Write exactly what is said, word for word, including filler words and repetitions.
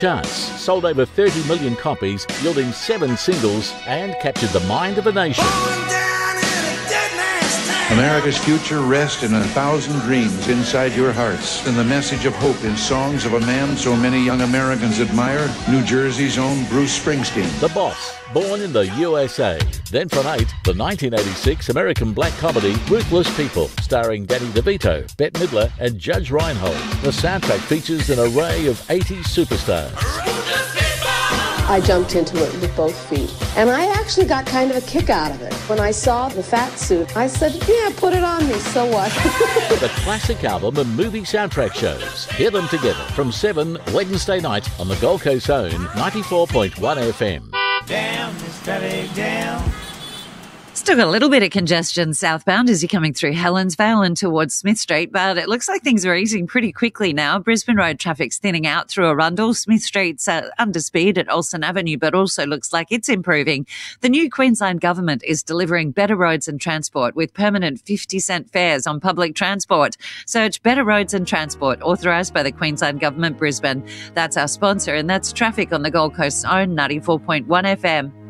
charts, sold over thirty million copies, yielding seven singles, and captured the mind of a nation. America's future rests in a thousand dreams inside your hearts, and the message of hope in songs of a man so many young Americans admire, New Jersey's own Bruce Springsteen. The Boss, born in the U S A. Then from eight, the nineteen eighty-six American black comedy Ruthless People, starring Danny DeVito, Bette Midler and Judge Reinhold. The soundtrack features an array of eighties superstars. I jumped into it with both feet, and I actually got kind of a kick out of it. When I saw the fat suit, I said, yeah, put it on me, so what? The classic album and movie soundtrack shows. Hear them together from seven Wednesday night on the Gold Coast Zone ninety-four point one F M. Down, steady down. Still got a little bit of congestion southbound as you're coming through Helensvale and towards Smith Street, but it looks like things are easing pretty quickly now. Brisbane Road traffic's thinning out through Arundel. Smith Street's uh, under speed at Olsen Avenue, but also looks like it's improving. The new Queensland government is delivering better roads and transport with permanent fifty cent fares on public transport. Search Better Roads and Transport, authorised by the Queensland Government, Brisbane. That's our sponsor, and that's traffic on the Gold Coast Zone ninety-four point one F M.